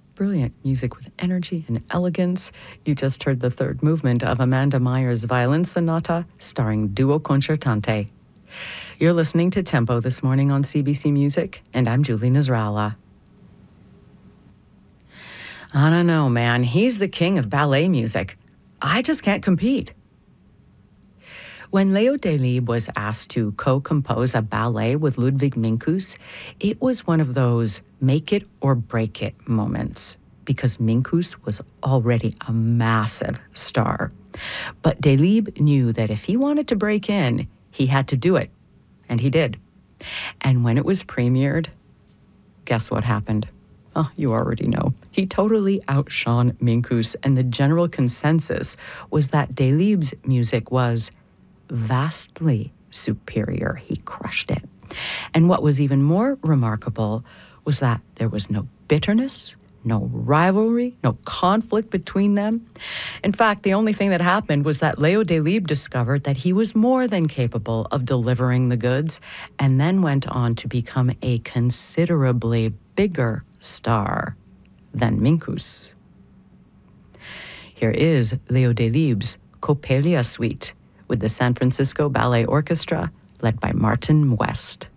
Brilliant music with energy and elegance. You just heard the third movement of Amanda Meyer's Violin Sonata, starring Duo Concertante. You're listening to Tempo this morning on CBC Music, and I'm Julie Nasrallah. I don't know, man. He's the king of ballet music. I just can't compete. When Leo Delibes was asked to co-compose a ballet with Ludwig Minkus, it was one of those make it or break it moments, because Minkus was already a massive star. But Delibes knew that if he wanted to break in, he had to do it, and he did. And when it was premiered, guess what happened? Oh, you already know. He totally outshone Minkus, and the general consensus was that Delibes' music was vastly superior. He crushed it. And what was even more remarkable was that there was no bitterness, no rivalry, no conflict between them. In fact, the only thing that happened was that Leo Delibes discovered that he was more than capable of delivering the goods, and then went on to become a considerably bigger star than Minkus. Here is Leo Delibes' Coppelia Suite with the San Francisco Ballet Orchestra, led by Martin West.